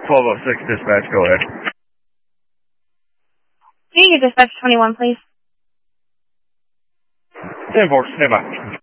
1206 dispatch, go ahead. Can you dispatch 21, please? 10-4, stand by.